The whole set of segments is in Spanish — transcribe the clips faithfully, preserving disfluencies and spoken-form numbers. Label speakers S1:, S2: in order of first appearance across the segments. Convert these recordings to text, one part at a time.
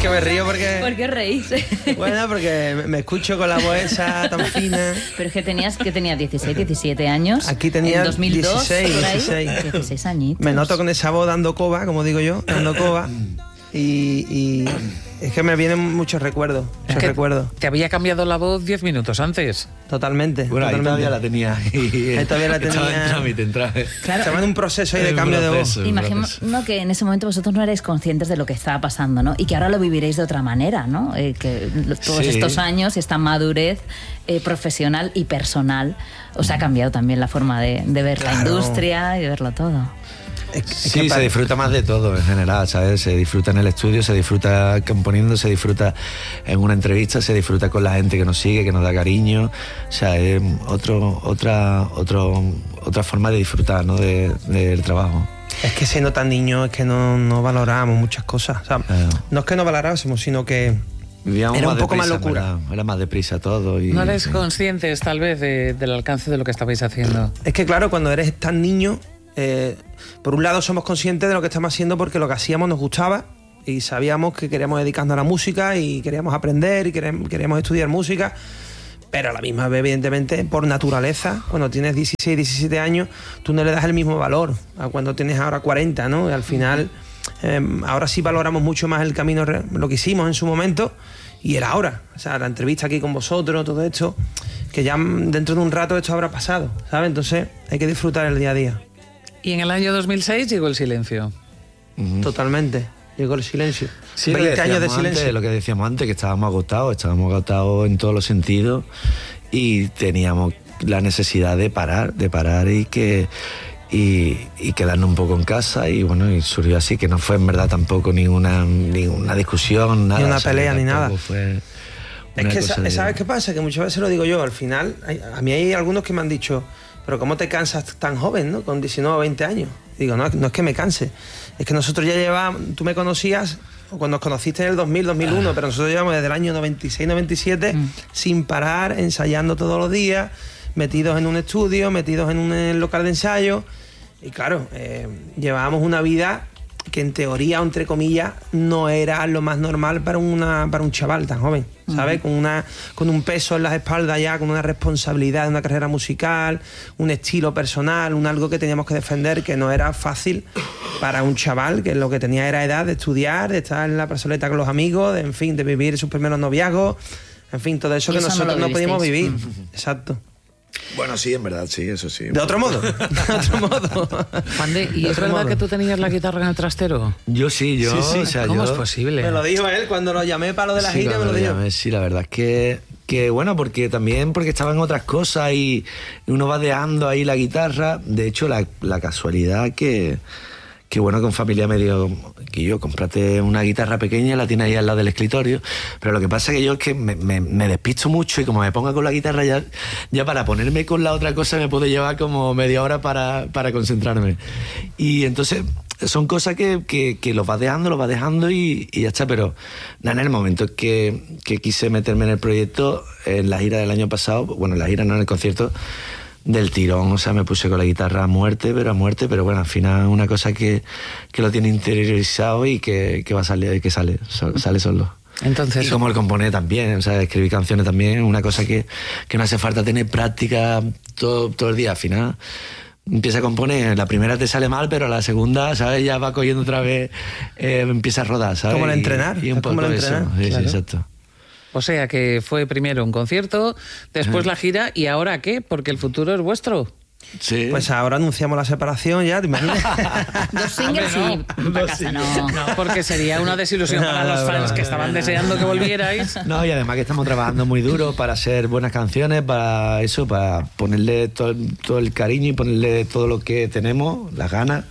S1: que me río porque...
S2: ¿Por qué reís?
S1: Bueno, porque me escucho con la voz esa tan fina.
S2: Pero es que tenías, que tenía dieciséis, diecisiete años.
S1: Aquí tenía
S2: en dos mil dos,
S1: dieciséis,
S2: por ahí,
S1: dieciséis.
S2: dieciséis añitos.
S1: Me noto con esa voz dando coba, como digo yo, dando coba. Y, y es que me vienen muchos recuerdos, muchos
S3: Es que
S1: recuerdos.
S3: te había cambiado la voz diez minutos antes.
S1: Totalmente.
S4: Bueno, ahí
S1: totalmente.
S4: todavía la tenía. Ahí,
S1: Ahí todavía la
S4: Estaba
S1: tenía.
S4: en trámite, en trámite.
S2: Claro.
S1: Estaba en un proceso ahí de
S4: Un
S1: cambio de voz.
S4: proceso.
S2: Imagino
S4: proceso.
S2: que en ese momento vosotros no erais conscientes de lo que estaba pasando, ¿no? Y que ahora lo viviréis de otra manera, ¿no? Eh, que lo- todos
S4: Sí.
S2: estos años, esta madurez eh, profesional y personal, os ha cambiado también la forma de, de ver la
S1: Claro.
S2: industria y de verlo todo.
S1: Es que- es
S4: Sí,
S1: que
S4: se
S1: pa-
S4: disfruta más de todo en general, ¿sabes? Se disfruta en el estudio, se disfruta componiendo, se disfruta en una entrevista, se disfruta con la gente que nos sigue, que nos da cariño. O sea, es otro, otra, otro, otra forma de disfrutar, ¿no? De- del trabajo.
S1: Es que siendo tan niño es que no, no valorábamos muchas cosas. O sea,
S4: Claro.
S1: no es que no valorásemos, sino que
S4: Vivíamos
S1: era un
S4: más
S1: poco más
S4: deprisa,
S1: locura.
S4: ¿verdad? Era más deprisa todo. Y,
S3: No eres
S4: sí.
S3: conscientes, tal vez, de- del alcance de lo que estabais haciendo.
S1: Es que claro, cuando eres tan niño, eh, por un lado somos conscientes de lo que estamos haciendo porque lo que hacíamos nos gustaba y sabíamos que queríamos dedicarnos a la música y queríamos aprender y queremos, queríamos estudiar música, pero a la misma vez, evidentemente, por naturaleza, cuando tienes dieciséis, diecisiete años, tú no le das el mismo valor a cuando tienes ahora cuarenta, ¿no? Y al final, eh, ahora sí valoramos mucho más el camino, re- lo que hicimos en su momento y el ahora. O sea, la entrevista aquí con vosotros, todo esto, que ya mm, dentro de un rato esto habrá pasado, ¿sabes? Entonces hay que disfrutar el día a día.
S3: Y en el año dos mil seis llegó el silencio.
S4: Ujú.
S1: Totalmente. Llegó el silencio.
S4: Sí, lo que
S1: veinte años de
S4: decíamos
S1: silencio.
S4: antes, lo que decíamos antes, que estábamos agotados, estábamos agotados en todos los sentidos y teníamos la necesidad de parar, de parar y que y, y quedarnos un poco en casa y bueno, y surgió así, que no fue en verdad tampoco ninguna, ninguna discusión, nada.
S1: Ni una
S4: o sea,
S1: pelea,
S4: que
S1: ni
S4: tampoco
S1: nada.
S4: Fue
S1: Es
S4: una
S1: que,
S4: cosa
S1: sa-
S4: de-
S1: ¿sabes qué pasa? Que muchas veces lo digo yo, al final, hay- a mí hay algunos que me han dicho, pero ¿cómo te cansas tan joven, no? Con diecinueve o veinte años. Digo, no, no es que me canse, es que nosotros ya llevábamos, tú me conocías, o cuando nos conociste en el dos mil, dos mil uno, pero nosotros llevamos desde el año noventa y seis, noventa y siete,
S2: Mm.
S1: sin parar, ensayando todos los días, metidos en un estudio, metidos en un eh, local de ensayo, y claro, eh, llevábamos una vida que en teoría, o entre comillas, no era lo más normal para, una, para un chaval tan joven, ¿sabes? Con, una, con un peso en las espaldas ya, con una responsabilidad de una carrera musical, un estilo personal, un algo que teníamos que defender que no era fácil para un chaval que lo que tenía era edad de estudiar, de estar en la plazoleta con los amigos, de, en fin, de vivir sus primeros noviazgos, en fin, todo eso
S2: Y
S1: que
S2: eso no
S1: nosotros
S2: lo
S1: no, podíamos
S2: vivisteis.
S1: vivir. Exacto.
S4: Bueno, sí, en verdad, sí, eso sí.
S1: De otro modo, de otro modo.
S3: Juan de, ¿y
S1: De
S3: es
S1: otro
S3: verdad
S1: modo.
S3: que tú tenías la guitarra en el trastero?
S4: Yo sí, yo,
S1: Sí, sí.
S4: o sea,
S3: ¿Cómo
S4: yo,
S3: es posible?
S1: Me lo dijo él cuando lo llamé para lo de la
S4: Sí,
S1: gira, me
S4: cuando
S1: lo
S4: lo
S1: dijo.
S4: llamé, sí, la verdad es que, que bueno, porque también porque estaba en otras cosas y uno va dejando ahí la guitarra. De hecho, la, la casualidad que, que bueno, con familia me dio que yo cómprate una guitarra pequeña, la tiene ahí al lado del escritorio, pero lo que pasa es que yo es que me, me, me despisto mucho y como me ponga con la guitarra ya, ya para ponerme con la otra cosa me puede llevar como media hora para, para concentrarme. Y entonces son cosas que, que, que los vas dejando, los vas dejando y, y ya está, pero nada, en el momento que, que quise meterme en el proyecto, en la gira del año pasado, bueno, en la gira no, en el concierto, del tirón, o sea, me puse con la guitarra a muerte, pero a muerte, pero bueno, al final una cosa que, que lo tiene interiorizado y que, que va a salir, que sale, so- sale solo.
S3: Entonces,
S4: Y como el componer también, o sea, escribir canciones también es una cosa que, que no hace falta tener práctica todo, todo el día. Al final empieza a componer, la primera te sale mal, pero la segunda, ¿sabes? Ya va cogiendo otra vez, eh, empieza a rodar, ¿sabes?
S1: Como el
S4: Y-
S1: entrenar,
S4: Y, un
S1: es como
S4: poco
S1: el
S4: eso.
S1: entrenar,
S4: Sí,
S1: claro.
S4: sí, exacto.
S3: o sea que fue primero un concierto, después la gira, ¿y ahora qué? Porque el futuro es vuestro.
S4: Sí.
S1: Pues ahora anunciamos la separación ya, ¿te imaginas?
S2: Dos singles
S3: Hombre,
S2: y para casa, no.
S3: No, porque sería una desilusión para los fans que estaban deseando que volvierais.
S4: No, y además que estamos trabajando muy duro para hacer buenas canciones, para eso, para ponerle todo, todo el cariño y ponerle todo lo que tenemos, las ganas.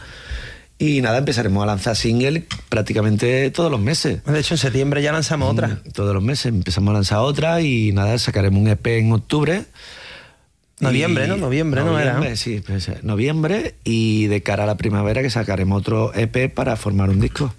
S4: Y nada, empezaremos a lanzar singles prácticamente todos los meses.
S1: De hecho, en septiembre ya lanzamos otra.
S4: Mm, Todos los meses empezamos a lanzar otra y nada, sacaremos un E P en octubre.
S1: Noviembre,
S4: Y-
S1: ¿no? Noviembre, ¿no era?
S4: Noviembre, sí, pues, eh, noviembre, y de cara a la primavera que sacaremos otro E P para formar un disco.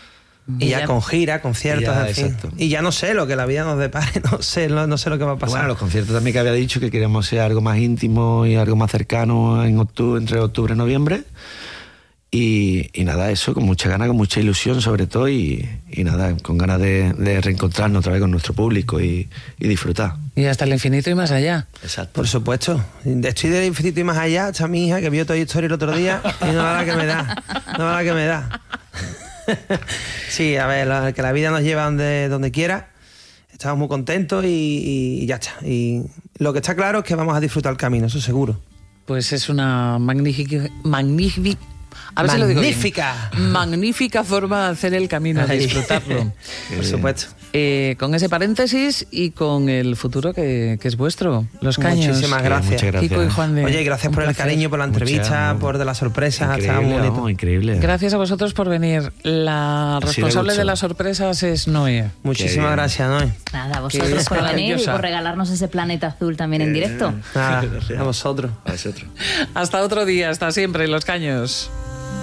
S1: Y ya con gira, conciertos,
S4: Y ya,
S1: en fin.
S4: exacto.
S1: Y ya no sé lo que la vida nos depare, no sé, no, no sé lo que va a pasar.
S4: Bueno, los conciertos también que había dicho que queremos ser algo más íntimo y algo más cercano en octubre, entre octubre y noviembre. Y, y nada, eso, con mucha ganas, con mucha ilusión sobre todo, y, y nada, con ganas de, de reencontrarnos otra vez con nuestro público y, y disfrutar.
S3: Y hasta el infinito y más allá.
S4: Exacto.
S1: Por supuesto. Estoy del infinito y más allá. Está mi hija que vio Toy Story el otro día y no va la que me da. No va la que me da. Sí, a ver, la, que la vida nos lleva donde, donde quiera. Estamos muy contentos y, y ya está. Y lo que está claro es que vamos a disfrutar el camino, eso seguro.
S3: Pues es una magnífica... magnífica A ver si lo digo bien.
S1: Magnífica.
S3: Magnífica forma de hacer el camino, de
S1: Ahí.
S3: disfrutarlo.
S1: Por supuesto.
S3: Eh, con ese paréntesis y con el futuro que, que es vuestro, Los Caños.
S1: Muchísimas
S4: Sí,
S1: gracias.
S4: muchas gracias.
S3: Kiko y Juan de.
S1: Oye, gracias
S3: un
S1: por el
S3: placer.
S1: cariño, por la entrevista,
S4: Muchas,
S1: por de la sorpresa. Estaba muy
S4: Increíble,
S1: bonito.
S4: vamos, increíble.
S3: Gracias a vosotros por venir. La
S4: Así
S3: responsable
S4: le gusta.
S3: de las sorpresas es Noé.
S1: Muchísimas
S4: Qué bien.
S1: gracias, Noé.
S2: Nada,
S3: Que
S2: vosotros
S3: es
S2: por venir y
S3: maravillosa.
S2: por regalarnos ese planeta azul también en directo.
S1: Nada, a vosotros.
S4: A vosotros.
S3: Hasta otro día, hasta siempre, Los Caños.